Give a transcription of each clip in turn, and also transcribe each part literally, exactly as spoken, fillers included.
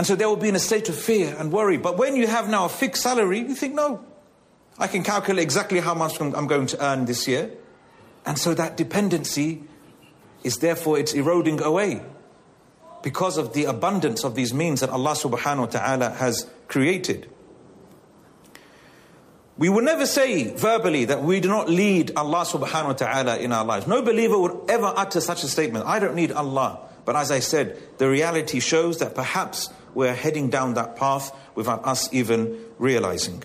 And so they will be in a state of fear and worry. But when you have now a fixed salary, you think, no, I can calculate exactly how much I'm going to earn this year. And so that dependency is therefore, it's eroding away because of the abundance of these means that Allah subhanahu wa ta'ala has created. We will never say verbally that we do not need Allah subhanahu wa ta'ala in our lives. No believer would ever utter such a statement. I don't need Allah. But as I said, the reality shows that perhaps we're heading down that path without us even realizing.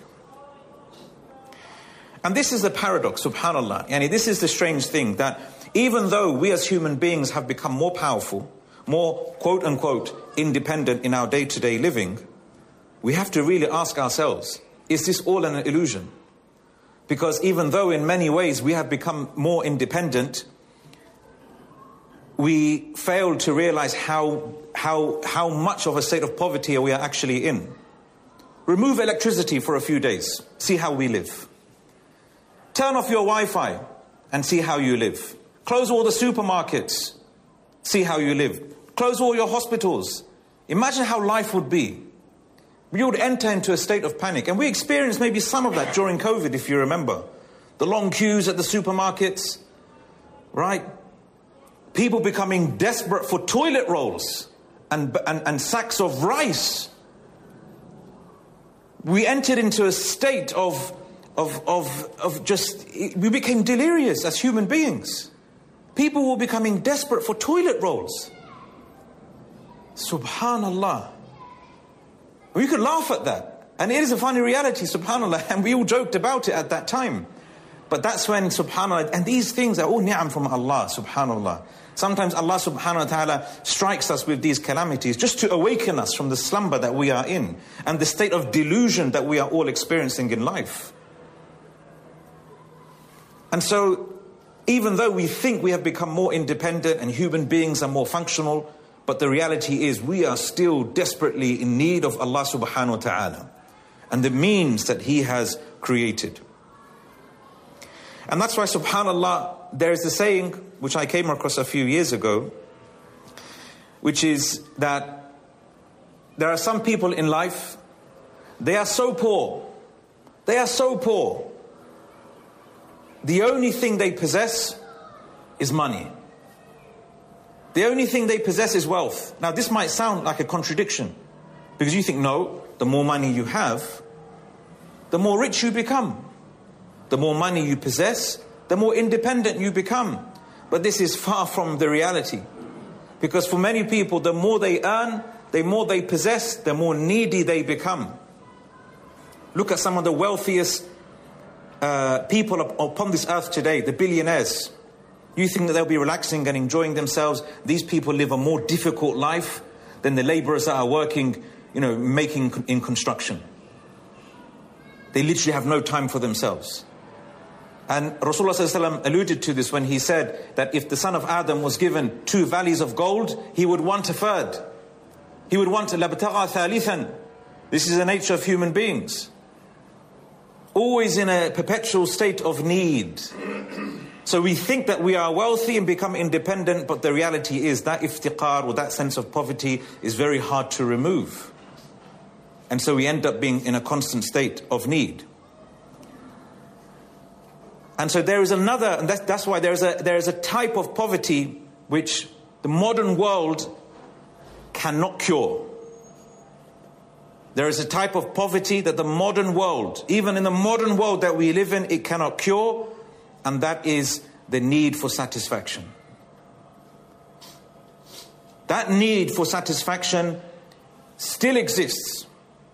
And this is the paradox, subhanallah. Yani this is the strange thing, that even though we as human beings have become more powerful, more quote-unquote independent in our day-to-day living, we have to really ask ourselves, is this all an illusion? Because even though in many ways we have become more independent, we fail to realize how, how, how much of a state of poverty we are actually in. Remove electricity for a few days, see how we live. Turn off your Wi-Fi and see how you live. Close all the supermarkets, see how you live. Close all your hospitals. Imagine how life would be. You would enter into a state of panic. And we experienced maybe some of that during COVID, if you remember. The long queues at the supermarkets, right? People becoming desperate for toilet rolls and, and, and sacks of rice. We entered into a state of, of, of, of just, we became delirious as human beings. People were becoming desperate for toilet rolls. Subhanallah. We could laugh at that. And it is a funny reality, subhanallah. And we all joked about it at that time. But that's when, subhanallah, and these things are all ni'am from Allah, subhanallah. Sometimes Allah subhanahu wa ta'ala strikes us with these calamities just to awaken us from the slumber that we are in and the state of delusion that we are all experiencing in life. And so, even though we think we have become more independent and human beings are more functional, but the reality is we are still desperately in need of Allah subhanahu wa ta'ala and the means that He has created. And that's why, subhanallah, there is a saying which I came across a few years ago, which is that there are some people in life, they are so poor, they are so poor, the only thing they possess is money. The only thing they possess is wealth. Now this might sound like a contradiction, because you think, no, the more money you have, the more rich you become. The more money you possess, the more independent you become. But this is far from the reality. Because for many people, the more they earn, the more they possess, the more needy they become. Look at some of the wealthiest uh, people upon this earth today, the billionaires. You think that they'll be relaxing and enjoying themselves. These people live a more difficult life than the laborers that are working, you know, making in construction. They literally have no time for themselves. And Rasulullah sallallahu alaihi wasallam alluded to this when he said that if the son of Adam was given two valleys of gold, he would want a third. He would want a labtagha thalithan. This is the nature of human beings. Always in a perpetual state of need. So we think that we are wealthy and become independent, but the reality is that iftiqar, or that sense of poverty, is very hard to remove. And so we end up being in a constant state of need. And so there is another, and that's, that's why there is a there is a type of poverty which the modern world cannot cure. There is a type of poverty that the modern world, even in the modern world that we live in, it cannot cure, and that is the need for satisfaction. That need for satisfaction still exists.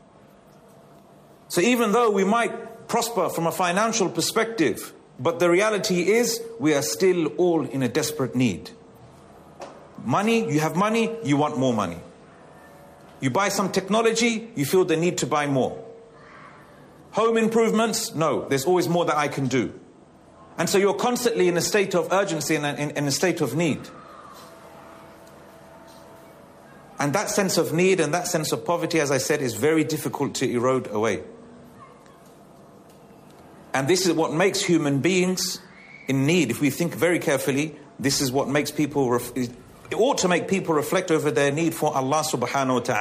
So even though we might prosper from a financial perspective, but the reality is we are still all in a desperate need. Money, you have money, you want more money. You buy some technology, you feel the need to buy more. Home improvements, no, there's always more that I can do. And so you're constantly in a state of urgency and in, in a state of need. And that sense of need and that sense of poverty, as I said, is very difficult to erode away. And this is what makes human beings in need. If we think very carefully, this is what makes people, ref- it ought to make people reflect over their need for Allah subhanahu wa ta'ala.